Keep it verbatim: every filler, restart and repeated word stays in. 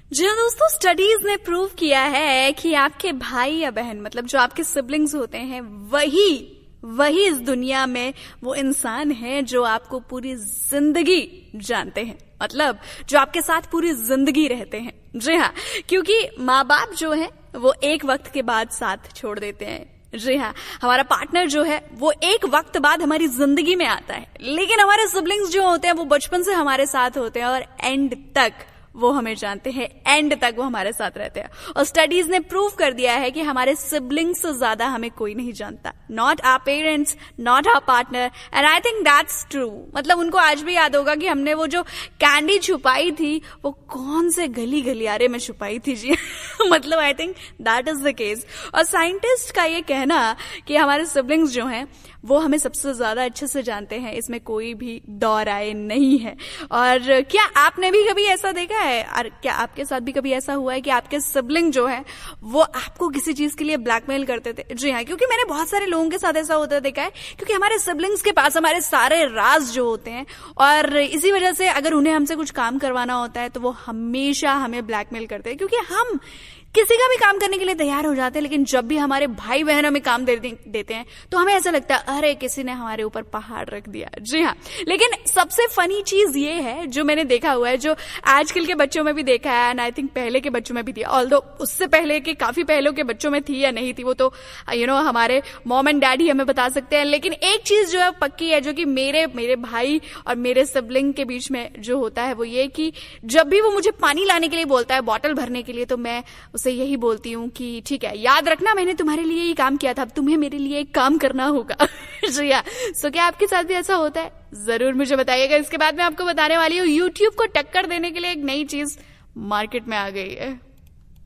जी हाँ दोस्तों, स्टडीज ने प्रूव किया है कि आपके भाई या बहन मतलब जो आपके सिबलिंग्स होते हैं वही वही इस दुनिया में वो इंसान है जो आपको पूरी जिंदगी जानते हैं, मतलब जो आपके साथ पूरी जिंदगी रहते हैं। जी हाँ, क्योंकि माँ बाप जो है वो एक वक्त के बाद साथ छोड़ देते हैं। जी हाँ, हमारा पार्टनर जो है वो एक वक्त बाद हमारी जिंदगी में आता है, लेकिन हमारे सिबलिंग्स जो होते हैं वो बचपन से हमारे साथ होते हैं और एंड तक वो हमें जानते हैं, एंड तक वो हमारे साथ रहते हैं। और स्टडीज ने प्रूव कर दिया है कि हमारे सिबलिंग्स से ज्यादा हमें कोई नहीं जानता, not our parents, not our partner, and I think that's true. मतलब उनको आज भी याद होगा कि हमने वो जो कैंडी छुपाई थी वो कौन से गली गलियारे में छुपाई थी जी। मतलब I think that is the case. और साइंटिस्ट का ये कहना कि हमारे सिबलिंग्स जो हैं वो हमें सबसे ज्यादा अच्छे से जानते हैं, इसमें कोई भी दौर आए नहीं है। और क्या आपने भी कभी ऐसा देखा है, और क्या आपके साथ भी कभी ऐसा हुआ है कि आपके सिबलिंग जो है वो आपको किसी चीज के लिए ब्लैकमेल करते थे? जी हाँ, क्योंकि मैंने बहुत सारे लोगों के साथ ऐसा होता देखा है, क्योंकि हमारे सिबलिंग्स के पास हमारे सारे राज जो होते हैं, और इसी वजह से अगर उन्हें हमसे कुछ काम करवाना होता है तो वो हमेशा हमें ब्लैकमेल करते हैं, क्योंकि हम किसी का भी काम करने के लिए तैयार हो जाते हैं, लेकिन जब भी हमारे भाई बहन हमें काम दे देते हैं तो हमें ऐसा लगता है अरे किसी ने हमारे ऊपर पहाड़ रख दिया। जी हाँ, लेकिन सबसे फनी चीज ये है जो मैंने देखा हुआ है, जो आजकल के बच्चों में भी देखा है, एंड आई थिंक पहले के बच्चों में भी थी, ऑल्दो उससे पहले के काफी पहले के बच्चों में थी या नहीं थी वो तो यू you नो know, हमारे मॉम एंड डैड ही हमें बता सकते हैं। लेकिन एक चीज जो है पक्की है, जो कि मेरे मेरे भाई और मेरे सिबलिंग के बीच में जो होता है वो ये कि जब भी वो मुझे पानी लाने के लिए बोलता है, बॉटल भरने के लिए, तो मैं उसे यही बोलती हूँ कि ठीक है, याद रखना मैंने तुम्हारे लिए ही काम किया था, अब तुम्हें मेरे लिए एक काम करना होगा। जी हाँ, सो क्या आपके साथ भी ऐसा होता है? जरूर मुझे बताइएगा। इसके बाद मैं आपको बताने वाली हूँ यूट्यूब को टक्कर देने के लिए एक नई चीज मार्केट में आ गई है।